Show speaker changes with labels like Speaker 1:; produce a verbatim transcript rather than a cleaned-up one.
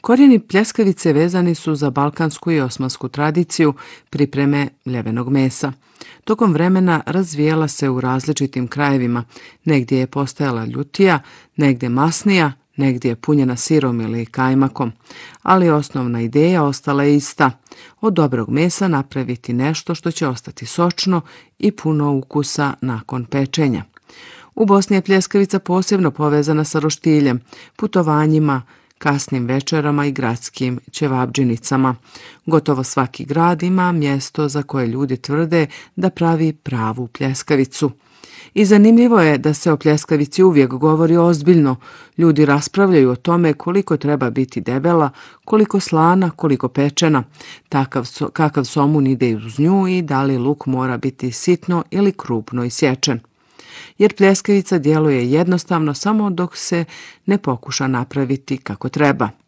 Speaker 1: Korijeni pljeskavice vezani su za balkansku i osmansku tradiciju pripreme ljevenog mesa. Tokom vremena razvijela se u različitim krajevima, negdje je postajala ljutija, negdje masnija, negdje je punjena sirom ili kajmakom, ali osnovna ideja ostala je ista. Od dobrog mesa napraviti nešto što će ostati sočno i puno ukusa nakon pečenja. U Bosni je pljeskavica posebno povezana sa roštiljem, putovanjima, kasnim večerama i gradskim ćevabdžinicama. Gotovo svaki grad ima mjesto za koje ljudi tvrde da pravi pravu pljeskavicu. I zanimljivo je da se o pljeskavici uvijek govori ozbiljno. Ljudi raspravljaju o tome koliko treba biti debela, koliko slana, koliko pečena, takav so, kakav somun ide uz nju i da li luk mora biti sitno ili krupno isječen. Jer pljeskavica djeluje jednostavno samo dok se ne pokuša napraviti kako treba.